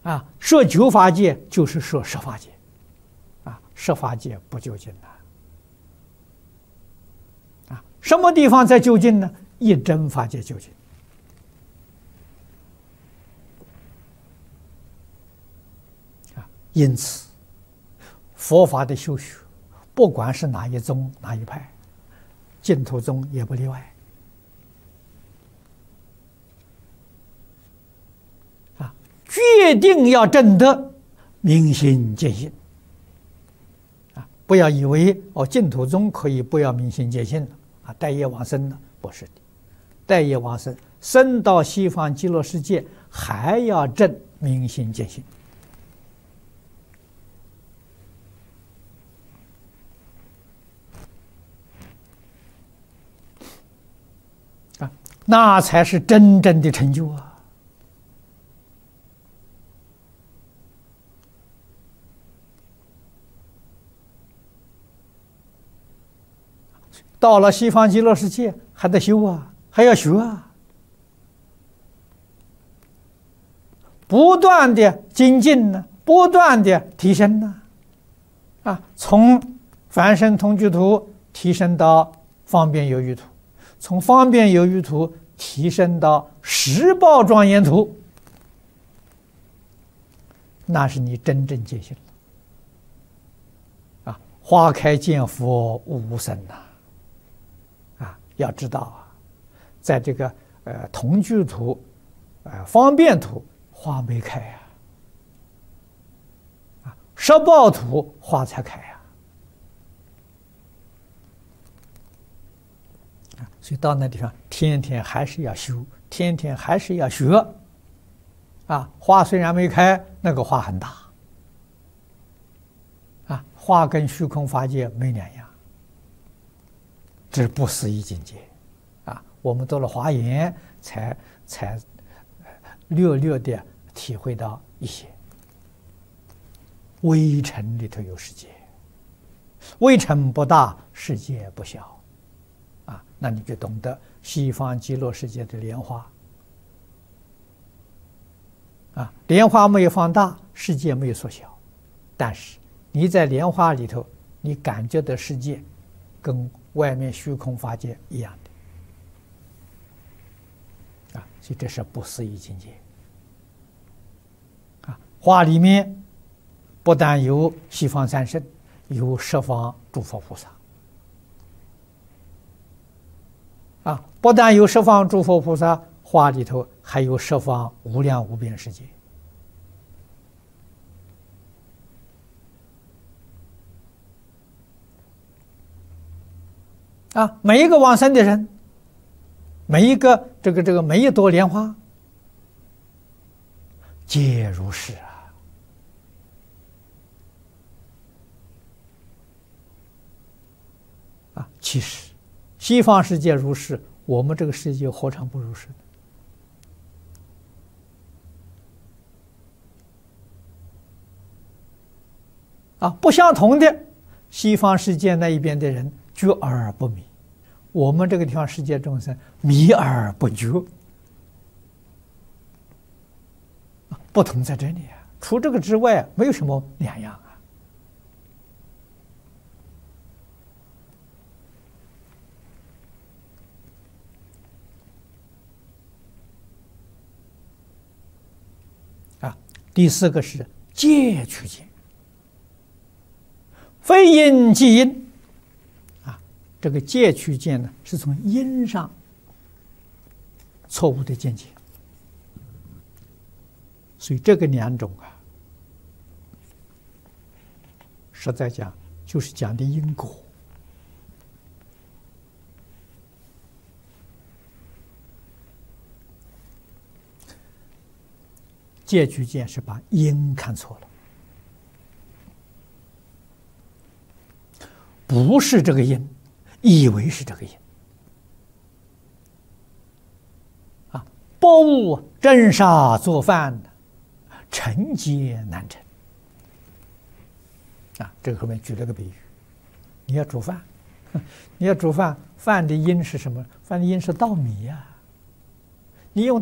设9法界就是设10法界，10法界不究竟什么地方在究竟呢？一真法界究竟。因此，佛法的修学，不管是哪一宗哪一派，净土宗也不例外。决定要证得明心见性。不要以为净土宗可以不要明心见性了待业往生了，不是的，待业往生，生到西方极乐世界还要证明心见性。那才是真正的成就到了西方极乐世界还得修还要学不断的精进不断的提升从凡圣同居土提升到方便有余土，从方便有余土提升到十报庄严土，那是你真正见性了花开见佛无生要知道在这个同居土方便土花没开十报土花才开所以到那地方天天还是要修，天天还是要学花虽然没开，那个花很大花跟虚空法界没两样，这是不思议境界我们读了华严才略略的体会到一些。微尘里头有世界，微尘不大，世界不小那你就懂得西方极乐世界的莲花莲花没有放大，世界没有缩小，但是你在莲花里头，你感觉的世界跟外面虚空法界一样的所以这是不思议境界花里面不但有西方三圣，有十方诸佛菩萨不但有十方诸佛菩萨，花里头还有十方无量无边世界每一个往生的人，每一个每一朵莲花皆如是其实西方世界如是，我们这个世界何尝不如是不相同的，西方世界那一边的人觉而不迷，我们这个地方世界众生迷而不觉不同在这里除这个之外没有什么两样第四个是戒取见，非因即因这个戒取见呢，是从因上错误的见解，所以这个两种实在讲就是讲的因果戒取见是把因看错了，不是这个因，以为是这个因不务真杀做饭成劫难成这个后面举了个比喻，你要煮饭，饭的因是什么？饭的因是稻米你用